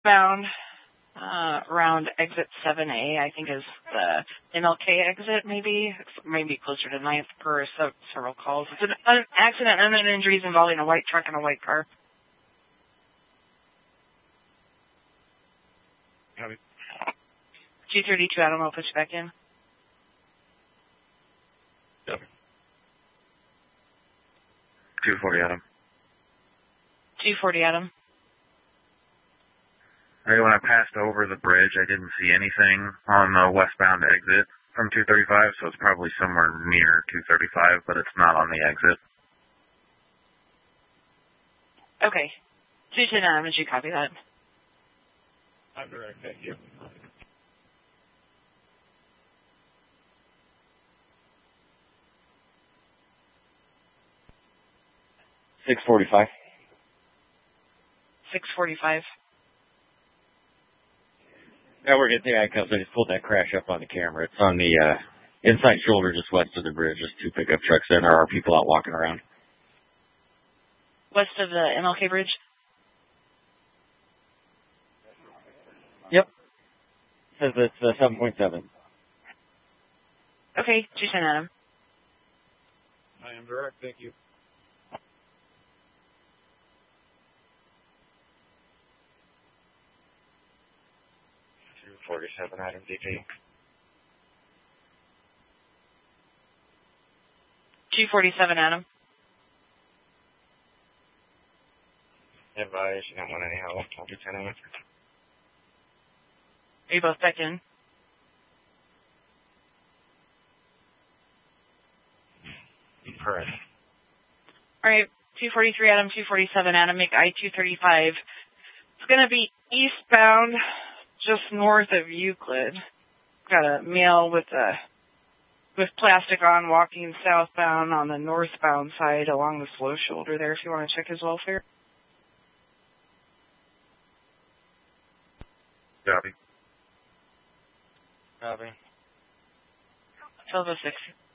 westbound around exit 7A, I think is the MLK exit, maybe closer to 9th per several calls. It's an accident and injuries involving a white truck and a white car. Copy. 232 Adam, I'll push you back in. Copy. 240 Adam. 240 Adam. Hey, when I passed over the bridge, I didn't see anything on the westbound exit from 235, so it's probably somewhere near 235, but it's not on the exit. Okay. 210 Adam, did you copy that? I'm direct, thank you. $645. 645. Yeah, we're getting the icons. I just pulled that crash up on the camera. It's on the inside shoulder just west of the bridge. Just 2 pickup trucks in. There are people out walking around. West of the MLK Bridge? Yep. Says it's 7.7. Okay, 210 Adam. I am direct, thank you. $47 Adam DP. 247 Adam. Advise, you don't want any help. I'll do 10 minutes. Are you both back in? Correct. All right, 243 Adam, 247 Adam, make I-235. It's going to be eastbound, just north of Euclid. Got a male with plastic on walking southbound on the northbound side along the slow shoulder there if you want to check his welfare. Copy. Copy. 1206.